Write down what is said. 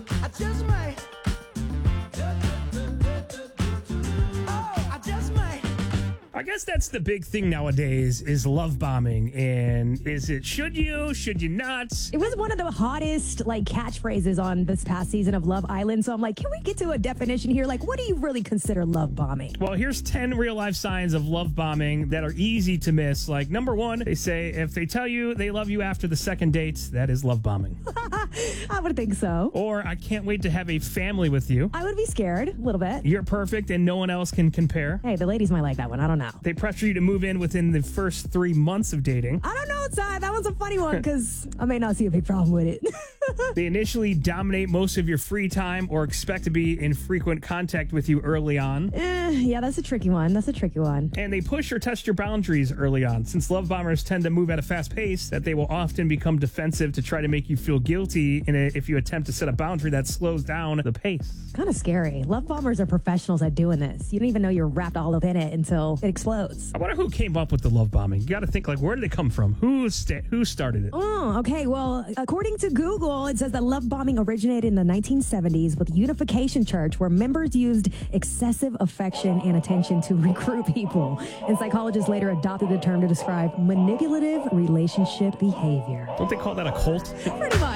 I just might. Oh, I just might. I guess that's the big thing nowadays is love bombing. And is it should you not? It was one of the hottest catchphrases on this past season of Love Island. So I'm like, can we get to a definition here? Like, what do you really consider love bombing? Well, here's 10 real life signs of love bombing that are easy to miss. Like, number one, they say if they tell you they love you after the second date, that is love bombing. I would think so. Or I can't wait to have a family with you. I would be scared a little bit. You're perfect and no one else can compare. Hey, the ladies might like that one. I don't know. They pressure you to move in within the first 3 months of dating. I don't know, Ty. That one's a funny one because I may not see a big problem with it. They initially dominate most of your free time or expect to be in frequent contact with you early on. Yeah, that's a tricky one. And they push or test your boundaries early on. Since love bombers tend to move at a fast pace, that they will often become defensive to try to make you feel guilty if you attempt to set a boundary that slows down the pace. Kind of scary. Love bombers are professionals at doing this. You don't even know you're wrapped all up in it until it explodes. I wonder who came up with the love bombing. You got to think, where did they come from? Who started it? Oh, okay. Well, according to Google, it says that love bombing originated in the 1970s with Unification Church, where members used excessive affection and attention to recruit people. And psychologists later adopted the term to describe manipulative relationship behavior. Don't they call that a cult? Pretty much.